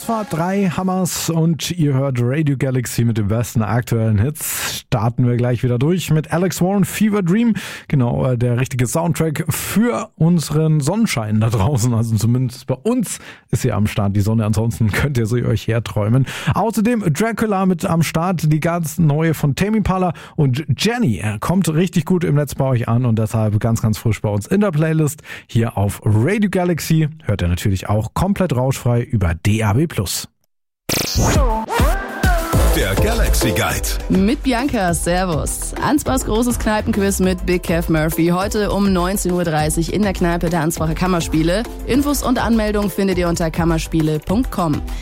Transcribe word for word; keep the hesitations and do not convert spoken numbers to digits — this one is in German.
Kurz vor drei Hammers und ihr hört Radio Galaxy mit den besten aktuellen Hits. Starten wir gleich wieder durch mit Alex Warren, Fever Dream. Genau, der richtige Soundtrack für unseren Sonnenschein da draußen. Also zumindest bei uns ist hier am Start die Sonne. Ansonsten könnt ihr sie euch herträumen. Außerdem Dracula mit am Start, die ganz neue von Tame Impala und Jenny. Er kommt richtig gut im Netz bei euch an und deshalb ganz, ganz frisch bei uns in der Playlist. Hier auf Radio Galaxy hört ihr natürlich auch komplett rauschfrei über D A B plus. Der Galaxy Guide. Mit Bianca, servus. Ansbachs großes Kneipenquiz mit Big Kev Murphy. Heute um neunzehn Uhr dreißig in der Kneipe der Ansbacher Kammerspiele. Infos und Anmeldung findet ihr unter kammerspiele punkt com.